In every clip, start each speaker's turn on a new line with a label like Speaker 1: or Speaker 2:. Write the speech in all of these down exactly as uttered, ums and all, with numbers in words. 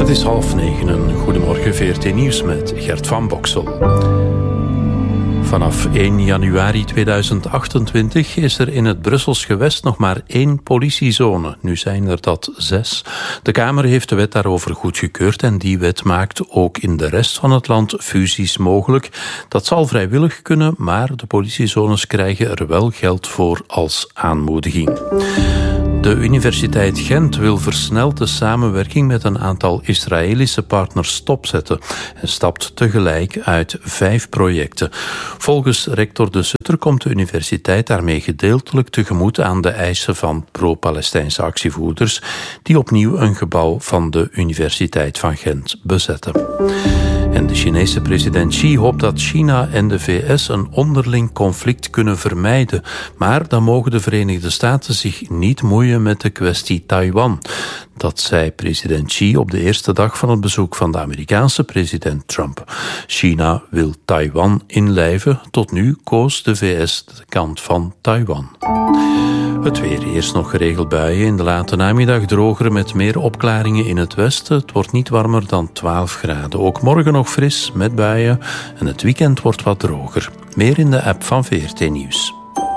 Speaker 1: Het is half negen. Een goedemorgen V R T Nieuws met Gert van Boksel. Vanaf één januari tweeduizend achtentwintig is er in het Brussels gewest nog maar één politiezone. Nu zijn er dat zes. De Kamer heeft de wet daarover goedgekeurd en die wet maakt ook in de rest van het land fusies mogelijk. Dat zal vrijwillig kunnen, maar de politiezones krijgen er wel geld voor als aanmoediging. De Universiteit Gent wil versneld de samenwerking met een aantal Israëlische partners stopzetten en stapt tegelijk uit vijf projecten. Volgens rector De Sutter komt de universiteit daarmee gedeeltelijk tegemoet aan de eisen van pro-Palestijnse actievoerders die opnieuw een gebouw van de Universiteit van Gent bezetten. En de Chinese president Xi hoopt dat China en de V S een onderling conflict kunnen vermijden. Maar dan mogen de Verenigde Staten zich niet moeien met de kwestie Taiwan. Dat zei president Xi op de eerste dag van het bezoek van de Amerikaanse president Trump. China wil Taiwan inlijven. Tot nu koos de V S de kant van Taiwan. Het weer, eerst nog geregeld buien. In de late namiddag droger met meer opklaringen in het westen. Het wordt niet warmer dan twaalf graden. Ook morgen nog fris met buien. En het weekend wordt wat droger. Meer in de app van V R T Nieuws.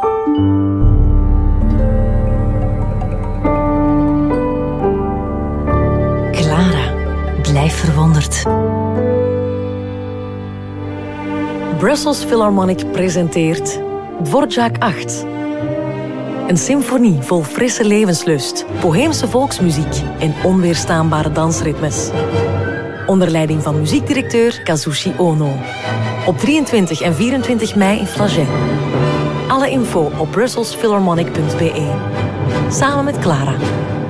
Speaker 2: Clara, blijf verwonderd. Brussels Philharmonic presenteert Dvorak acht. Een symfonie vol frisse levenslust, boheemse volksmuziek en onweerstaanbare dansritmes. Onder leiding van muziekdirecteur Kazushi Ono. Op drieëntwintig en vierentwintig mei in Flagey. Alle info op brussels philharmonic punt b e. Samen met Clara.